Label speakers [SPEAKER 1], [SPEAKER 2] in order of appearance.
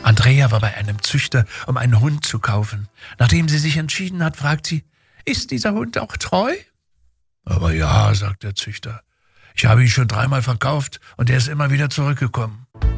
[SPEAKER 1] Andrea war bei einem Züchter, um einen Hund zu kaufen. Nachdem sie sich entschieden hat, fragt sie, ist dieser Hund auch treu? Aber ja, sagt der Züchter. Ich habe ihn schon 3-mal verkauft und er ist immer wieder zurückgekommen.